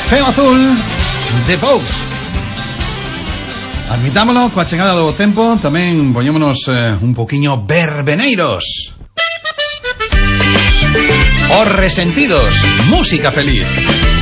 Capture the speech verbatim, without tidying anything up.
Feo Azul de Vox. Admitámoslo, coa chegada do tempo tamén poñémonos eh, un poquiño verbeneiros. Os Resentidos, música feliz.